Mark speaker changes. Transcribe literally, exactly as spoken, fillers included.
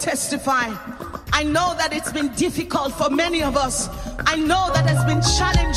Speaker 1: testify. I know that it's been difficult for many of us. I know that it's been challenging